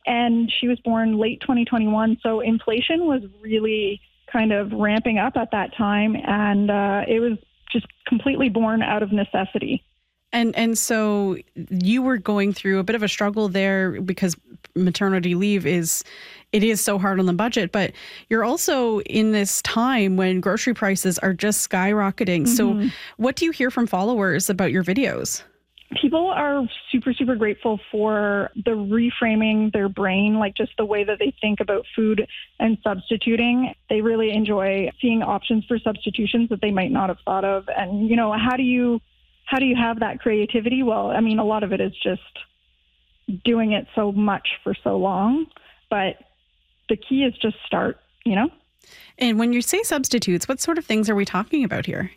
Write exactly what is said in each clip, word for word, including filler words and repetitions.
and she was born late twenty twenty-one. So inflation was really kind of ramping up at that time, and uh, it was just completely born out of necessity. And and so you were going through a bit of a struggle there because maternity leave is, it is so hard on the budget, but you're also in this time when grocery prices are just skyrocketing. Mm-hmm. So what do you hear from followers about your videos? People are super, super grateful for the reframing their brain, like just the way that they think about food and substituting. They really enjoy seeing options for substitutions that they might not have thought of. And, you know, how do you how do you have that creativity? Well, I mean, a lot of it is just doing it so much for so long. But the key is just start, you know? And when you say substitutes, what sort of things are we talking about here?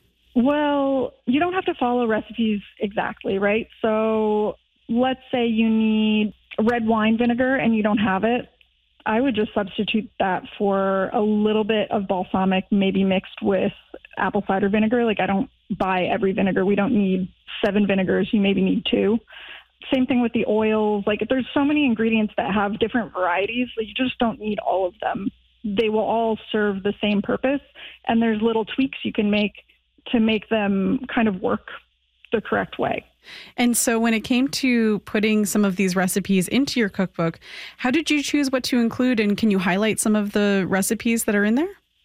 Well, you don't have to follow recipes exactly, right? So let's say you need red wine vinegar and you don't have it. I would just substitute that for a little bit of balsamic, maybe mixed with apple cider vinegar. Like, I don't buy every vinegar. We don't need seven vinegars. You maybe need two. Same thing with the oils. Like, there's so many ingredients that have different varieties that you just don't need all of them. They will all serve the same purpose, and there's little tweaks you can make to make them kind of work the correct way. And so when it came to putting some of these recipes into your cookbook, how did you choose what to include, and can you highlight some of the recipes that are in there?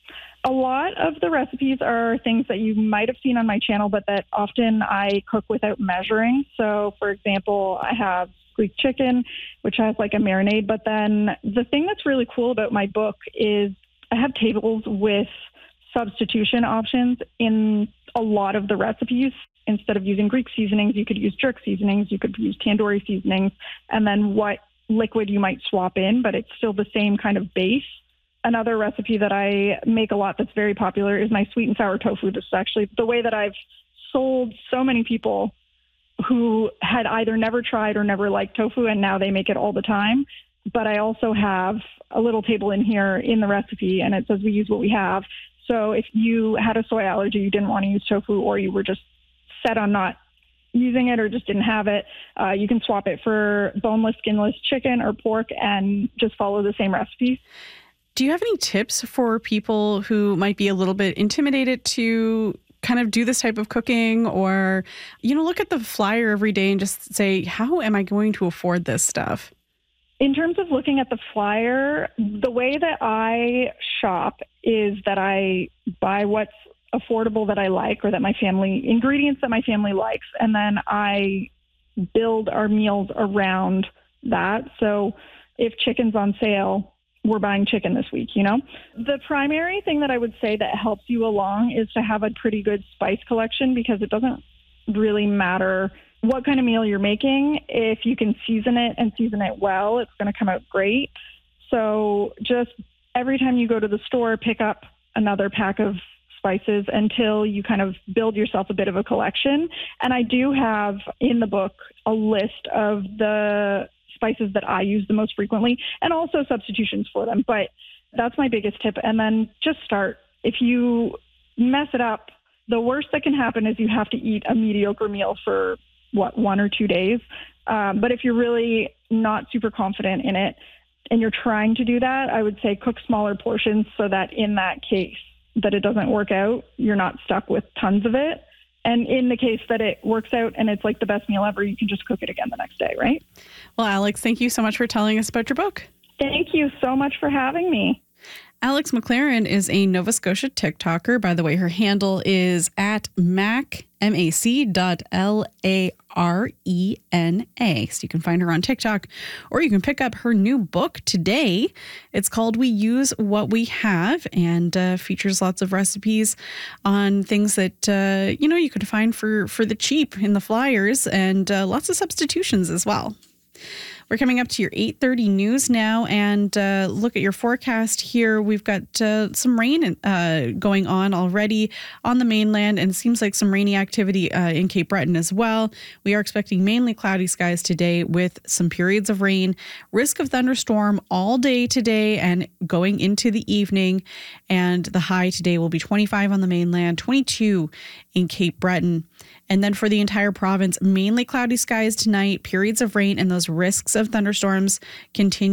A lot of the recipes are things that you might have seen on my channel, but that often I cook without measuring. So, for example, I have Greek chicken, which has like a marinade. But then the thing that's really cool about my book is I have tables with substitution options in a lot of the recipes. Instead of using Greek seasonings, you could use jerk seasonings, you could use tandoori seasonings, and then what liquid you might swap in, but it's still the same kind of base. Another recipe that I make a lot that's very popular is my sweet and sour tofu. This is actually the way that I've sold so many people who had either never tried or never liked tofu, and now they make it all the time. But I also have a little table in here in the recipe, and it says we use what we have. So if you had a soy allergy, you didn't want to use tofu, or you were just set on not using it or just didn't have it, uh, you can swap it for boneless, skinless chicken or pork and just follow the same recipe. Do you have any tips for people who might be a little bit intimidated to kind of do this type of cooking, or, you know, look at the flyer every day and just say, how am I going to afford this stuff? In terms of looking at the flyer, the way that I shop is that I buy what's affordable that I like, or that my family, ingredients that my family likes, and then I build our meals around that. So if chicken's on sale, we're buying chicken this week, you know? The primary thing that I would say that helps you along is to have a pretty good spice collection, because it doesn't really matter what kind of meal you're making. If you can season it and season it well, it's going to come out great. So just every time you go to the store, pick up another pack of spices until you kind of build yourself a bit of a collection. And I do have in the book a list of the spices that I use the most frequently, and also substitutions for them. But that's my biggest tip. And then just start. If you mess it up, the worst that can happen is you have to eat a mediocre meal for, what, one or two days. Um, but if you're really not super confident in it and you're trying to do that, I would say cook smaller portions so that in that case that it doesn't work out, you're not stuck with tons of it. And in the case that it works out and it's like the best meal ever, you can just cook it again the next day, right? Well, Alex, thank you so much for telling us about your book. Thank you so much for having me. Alex McLaren is a Nova Scotia TikToker. By the way, her handle is at Mac, M A C dot L A R E N A. So you can find her on TikTok, or you can pick up her new book today. It's called We Use What We Have, and uh, features lots of recipes on things that, uh, you know, you could find for, for the cheap in the flyers, and uh, lots of substitutions as well. We're coming up to your eight thirty news now, and uh, look at your forecast here. We've got uh, some rain uh, going on already on the mainland, and it seems like some rainy activity uh, in Cape Breton as well. We are expecting mainly cloudy skies today with some periods of rain. Risk of thunderstorm all day today and going into the evening, and the high today will be twenty-five on the mainland, twenty-two in Cape Breton. And then for the entire province, mainly cloudy skies tonight, periods of rain, and those risks of thunderstorms continue.